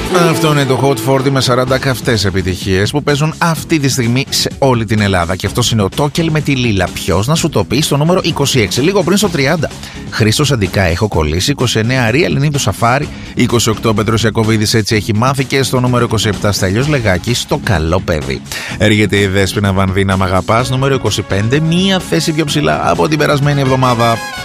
Αυτό είναι το Hot 40 με 40 καυτές επιτυχίες που παίζουν αυτή τη στιγμή σε όλη την Ελλάδα. Και αυτός είναι ο Τόκελ με τη Λίλα. Ποιος να σου το πει στο νούμερο 26, λίγο πριν στο 30. Χρήστος Αντικά, έχω κολλήσει. 29 Ρία Ελληνίδου Σαφάρι. 28 Πέτρος Ιακωβίδης, έτσι έχει μάθει. Και στο νούμερο 27 Στέλιος Λεγάκης, το καλό παιδί. Έρχεται η Δέσποινα Βανδίνα Μ' αγαπάς, νούμερο 25, μία θέση πιο ψηλά από την περασμένη εβδομάδα.